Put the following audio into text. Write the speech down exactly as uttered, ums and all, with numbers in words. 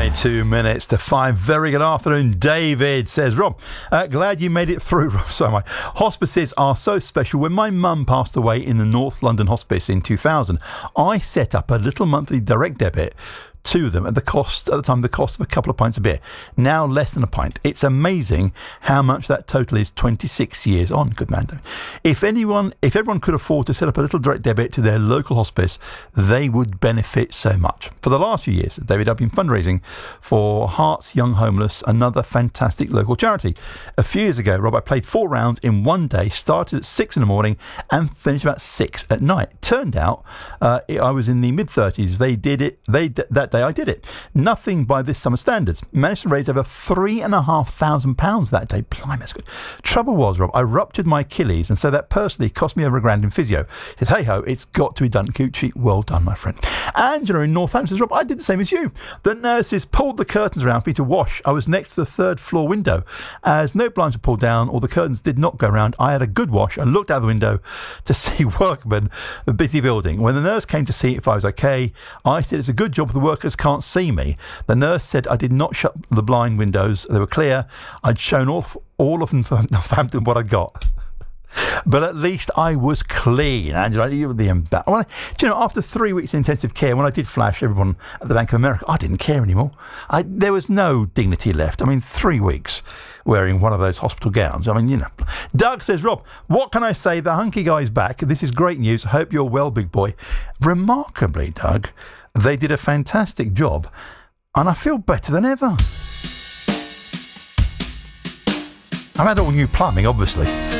twenty-two minutes to five. Very good afternoon, David says. Rob, uh, glad you made it through. So my hospices are so special. When my mum passed away in the North London Hospice in two thousand, I set up a little monthly direct debit to them at the cost at the time the cost of a couple of pints of beer. Now less than a pint. It's amazing how much that total is twenty-six years on. Good man. If anyone, if everyone could afford to set up a little direct debit to their local hospice, they would benefit so much. For the last few years, David, I've been fundraising for Hearts Young Homeless, another fantastic local charity. A few years ago, Rob, I played four rounds in one day, started at six in the morning and finished about six at night. Turned out uh, I was in the mid thirties. They did it. They that day I did it. Nothing by this summer standards. Managed to raise over three and a half thousand pounds that day. Blimey, that's good. Trouble was, Rob, I ruptured my Achilles, and so that personally cost me over a grand in physio. He says, hey ho, it's got to be done, Coochie. Well done, my friend. Angela in Northampton says, Rob, I did the same as you. The nurses pulled the curtains around for me to wash. I was next to the third floor window. As no blinds were pulled down or the curtains did not go round, I had a good wash and looked out the window to see workmen, a busy building. When the nurse came to see if I was okay, I said, it's a good job the workers can't see me. The nurse said I did not shut the blind windows. They were clear. I'd shown all, all of Northampton what I got. But at least I was clean, Angela. You were the embarrassed. Well, do you know, after three weeks in intensive care, when I did flash everyone at the Bank of America, I didn't care anymore. I, there was no dignity left. I mean, three weeks wearing one of those hospital gowns. I mean, you know. Doug says, Rob, what can I say? The hunky guy's back. This is great news. Hope you're well, big boy. Remarkably, Doug, they did a fantastic job, and I feel better than ever. I've had all new plumbing, obviously.